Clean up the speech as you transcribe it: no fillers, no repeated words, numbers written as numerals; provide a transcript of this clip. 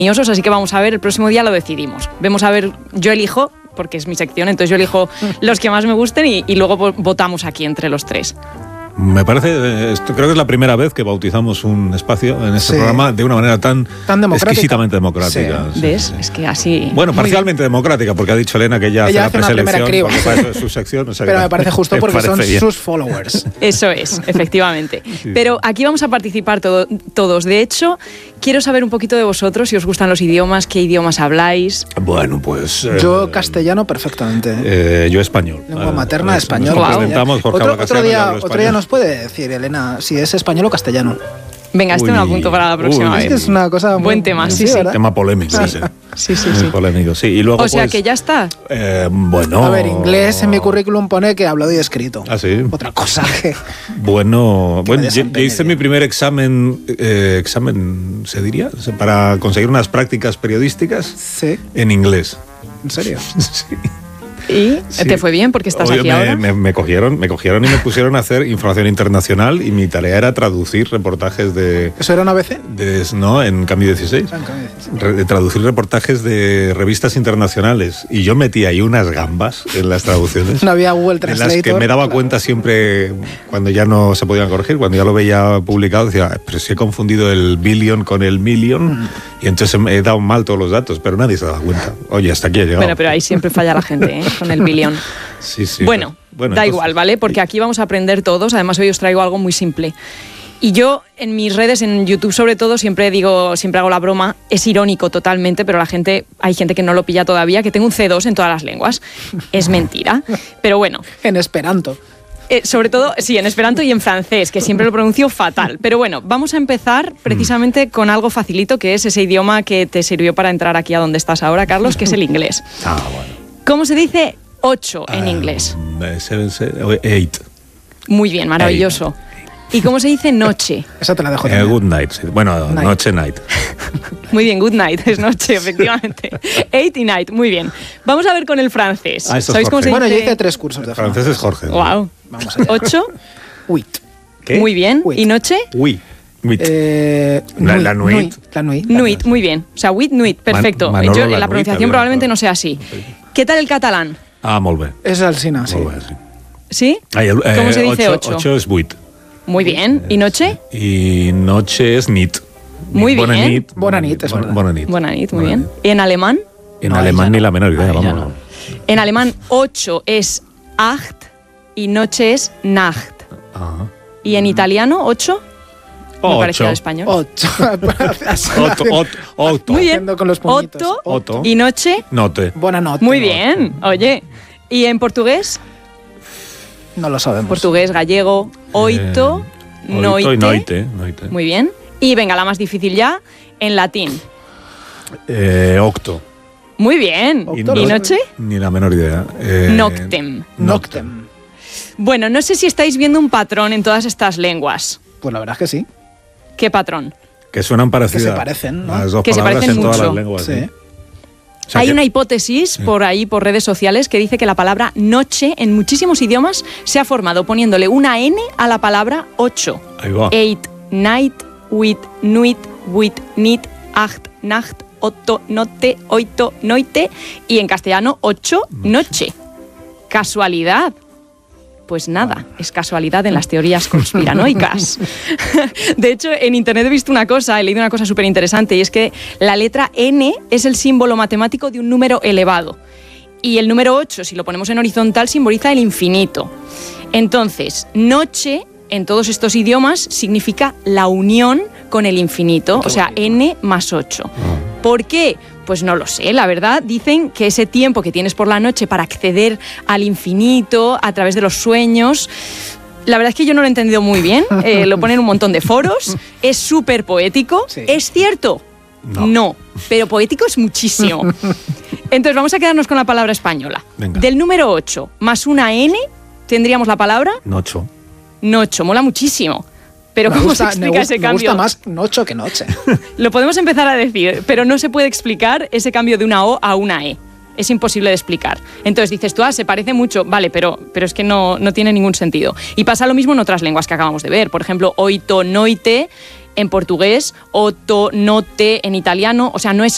Así que vamos a ver, el próximo día lo decidimos. Vamos a ver, yo elijo, porque es mi sección, entonces yo elijo los que más me gusten y luego votamos aquí entre los tres. Me parece, creo que es la primera vez que bautizamos un espacio en este programa de una manera tan exquisitamente democrática. Sí. ¿Ves? Es que así... Bueno, parcialmente democrática, porque ha dicho Elena que ella hace la preselección, porque para eso es su sección. O sea, pero me parece justo porque son sus followers. Eso es, efectivamente. Sí. Pero aquí vamos a participar todos. De hecho, quiero saber un poquito de vosotros, si os gustan los idiomas, qué idiomas habláis. Bueno, pues... yo castellano perfectamente. Yo español. Lengua materna, español. Nos presentamos, Jorge otro día nos puede decir, Elena, si es español o castellano. Venga, me lo apunto para la próxima vez. Es que es una cosa muy... Buen tema, sí. Tema polémico. Sí. Polémico, sí. Y luego, o sea, que ya está. Bueno... A ver, inglés en mi currículum pone que hablado y escrito. ¿Ah, sí? Otra cosa que... Bueno, yo hice mi primer examen, ¿se diría? Para conseguir unas prácticas periodísticas en inglés. ¿En serio? Sí. ¿Y te fue bien porque estás aquí ahora? Me cogieron y me pusieron a hacer información internacional y mi tarea era traducir reportajes de... ¿Eso era una ABC? No, en Cambio 16. De traducir reportajes de revistas internacionales. Y yo metí ahí unas gambas en las traducciones. No había Google Translator. En las que me daba cuenta siempre cuando ya no se podían corregir, cuando ya lo veía publicado, decía, pero si he confundido el billion con el million y entonces he dado mal todos los datos, pero nadie se daba cuenta. Oye, hasta aquí he llegado. Bueno, pero ahí siempre falla la gente, ¿eh? Con el billón. Sí. Bueno, da entonces, igual, ¿vale? Porque aquí vamos a aprender todos. Además, hoy os traigo algo muy simple. Y yo, en mis redes, en YouTube sobre todo, siempre hago la broma. Es irónico totalmente, pero hay gente que no lo pilla todavía, que tengo un C2 en todas las lenguas. Es mentira. Pero bueno. En esperanto. Sobre todo, sí, en esperanto y en francés, que siempre lo pronuncio fatal. Pero bueno, vamos a empezar precisamente con algo facilito, que es ese idioma que te sirvió para entrar aquí a donde estás ahora, Carlos, que es el inglés. Bueno. ¿Cómo se dice 8 en inglés? 8. Muy bien, maravilloso. ¿Y cómo se dice noche? Esa te la dejo. Good night. Sí. Bueno, noche, night. Muy bien, good night, es noche, efectivamente. 8 y night, muy bien. Vamos a ver con el francés. ¿Sabéis cómo se dice? Bueno, yo hice 3 cursos de francés. Es Jorge. Wow. Vamos allá. 8. Huit. ¿Qué? Muy bien. Huit. ¿Y noche? Nuit. La nuit. Nuit, muy bien. O sea, huit, nuit, perfecto. Yo la pronunciación probablemente no sea así. ¿Qué tal el catalán? Molt bé. Es alsina, sí. ¿Sí? ¿Cómo se dice 8? 8 es 8. Muy bien. ¿Y noche? Y noche es nit. Muy bien. Bona nit, es verdad. Bona nit. Bona nit, muy bien. ¿Y en alemán? En alemán ni la menor idea, vamos. No. En alemán 8 es acht y noche es Nacht. Ajá. ¿Y en italiano 8? Me parece al español. 8. Muy bien. Con los puñitos. 8. ¿Y noche? Note. Buena noche. Muy bien. Oye. ¿Y en portugués? No lo sabemos. Portugués, gallego, oito, noite. Muy bien. Y venga, la más difícil ya, en latín. Octo. Muy bien. ¿Y noche? Ni la menor idea. Noctem. Bueno, no sé si estáis viendo un patrón en todas estas lenguas. Pues la verdad es que sí. ¿Qué patrón? Que suenan parecidas. Que se parecen, ¿no? Las dos que se parecen en todas mucho. Las lenguas, sí. O sea, hay una hipótesis por ahí, por redes sociales, que dice que la palabra noche en muchísimos idiomas se ha formado poniéndole una N a la palabra 8. Ahí va. 8, night, huit, nuit, huit, nit, acht, nacht, 8, note, oito, noite, y en castellano 8, noche. ¿Casualidad? Pues nada, es casualidad en las teorías conspiranoicas. De hecho, en internet he visto he leído una cosa súper interesante, y es que la letra N es el símbolo matemático de un número elevado. Y el número 8, si lo ponemos en horizontal, simboliza el infinito. Entonces, noche, en todos estos idiomas, significa la unión con el infinito, o sea, N más 8. ¿Por qué? Pues no lo sé, la verdad. Dicen que ese tiempo que tienes por la noche para acceder al infinito a través de los sueños, la verdad es que yo no lo he entendido muy bien. Lo ponen en un montón de foros. Es súper poético. Sí. ¿Es cierto? No, pero poético es muchísimo. Entonces vamos a quedarnos con la palabra española. Venga. Del número 8 más una N, tendríamos la palabra... Nocho. Nocho, mola muchísimo. Pero ¿cómo se explica ese cambio? Me gusta más nocho que noche. Lo podemos empezar a decir, pero no se puede explicar ese cambio de una O a una E. Es imposible de explicar. Entonces dices tú, se parece mucho. Vale, pero es que no tiene ningún sentido. Y pasa lo mismo en otras lenguas que acabamos de ver. Por ejemplo, oito, noite en portugués, otto, note en italiano. O sea, no es